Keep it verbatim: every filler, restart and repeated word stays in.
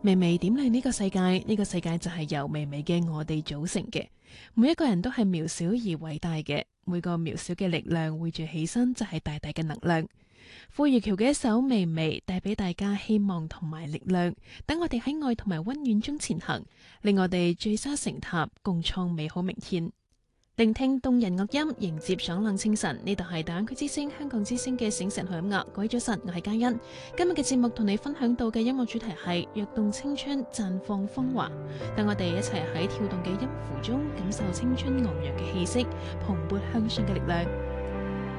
微微點亮呢個世界，呢個世界就係由微微嘅我哋組成嘅。每一個人都係渺小而偉大嘅，每個渺小嘅力量匯聚起身就係大大嘅能量。傅玉橋嘅一首微微帶俾大家希望同埋力量，等我哋喺愛同埋溫暖中前行，令我哋聚沙成塔，共創美好明天。聆聽動人樂音，迎接爽朗清晨。呢度係大灣區之聲、香港之聲嘅醒晨好音樂。各位早晨，我係嘉欣。今日嘅節目同你分享到嘅音樂主題係躍動青春，綻放風華。等我哋一齊喺跳動嘅音符中，感受青春昂揚嘅氣息，蓬勃向上嘅力量。